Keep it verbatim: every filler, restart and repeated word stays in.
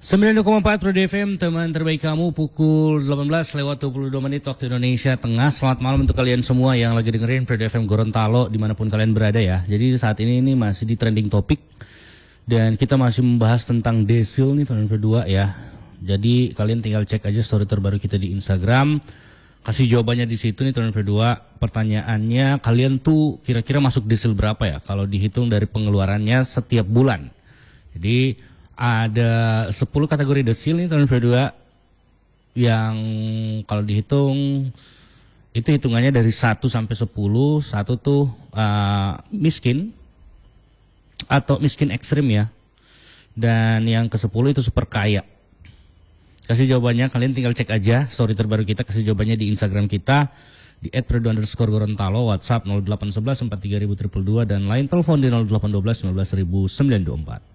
sembilan puluh koma empat Pro D F M, teman terbaik kamu, pukul delapan belas lewat dua puluh dua menit waktu Indonesia Tengah. Selamat malam untuk kalian semua yang lagi dengerin Pro D F M Gorontalo dimanapun kalian berada ya. Jadi saat ini ini masih di trending topik dan kita masih membahas tentang desil nih tahun kedua ya. Jadi kalian tinggal cek aja story terbaru kita di Instagram, kasih jawabannya di situ nih tahun kedua. Pertanyaannya, kalian tuh kira-kira masuk desil berapa ya kalau dihitung dari pengeluarannya setiap bulan. Jadi ada sepuluh kategori desil nih tahun kedua yang kalau dihitung itu hitungannya dari satu sampai sepuluh. Satu tuh uh, miskin atau miskin ekstrim ya. Dan yang ke sepuluh itu super kaya. Kasih jawabannya, kalian tinggal cek aja story terbaru kita, kasih jawabannya di Instagram kita di et prodo underscore gorontalo, WhatsApp nol delapan satu satu empat tiga dua dua dua dua dan lain telepon di nol delapan satu dua sembilan belas sembilan dua empat.